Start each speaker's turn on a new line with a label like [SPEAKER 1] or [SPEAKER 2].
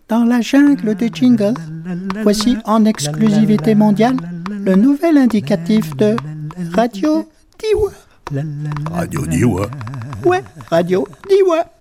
[SPEAKER 1] Dans la jungle des jingles, voici en exclusivité mondiale le nouvel indicatif de Radio Diois.
[SPEAKER 2] Radio Diois.
[SPEAKER 1] Ouais, Radio Diois.